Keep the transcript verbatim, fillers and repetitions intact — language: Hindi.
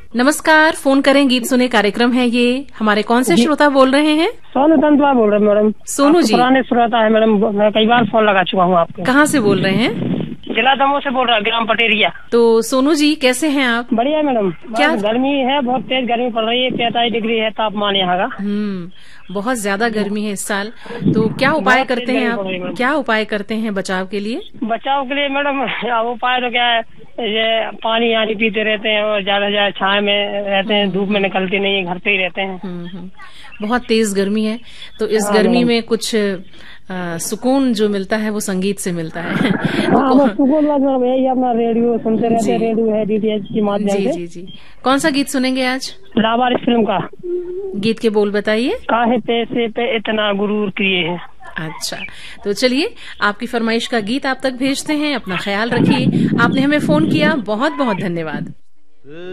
नमस्कार, फोन करें गीत सुने कार्यक्रम है ये। हमारे कौन से श्रोता बोल रहे हैं? सोनू तंतवा बोल रहे हैं मैडम। सोनू जी, पुराने श्रोता है मैडम, मैं कई बार फोन लगा चुका हूँ आपको। कहाँ से बोल रहे हैं? जिला दमोह से बोल रहा है, ग्राम पटेरिया। तो सोनू जी कैसे हैं आप? बढ़िया मैडम। क्या गर्मी है, बहुत तेज गर्मी पड़ रही है, पैंतालीस डिग्री है तापमान यहाँ का। हम्म बहुत ज्यादा गर्मी है इस साल। तो क्या उपाय करते हैं आप? क्या उपाय करते हैं बचाव के लिए? बचाव के लिए मैडम उपाय तो क्या है, ये पानी यानी पीते रहते हैं और ज्यादा ज्यादा छाया में रहते हैं, धूप में निकलते नहीं है, घर पे ही रहते हैं। हम्म बहुत तेज गर्मी है, तो इस गर्मी में कुछ आ, सुकून जो मिलता है वो संगीत से मिलता है। हाँ, सुकून यही अपना रेडियो सुनते रहते हैं, रेडियो है डीटीएच की माध्यम से। जी जी जी। कौन सा गीत सुनेंगे आज? लावारिस फिल्म का। गीत के बोल बताइए। काहे पैसे पे इतना गुरूर किए है। अच्छा, तो चलिए आपकी फरमाइश का गीत आप तक भेजते हैं। अपना ख्याल रखिए। आपने हमें फोन किया, बहुत बहुत धन्यवाद।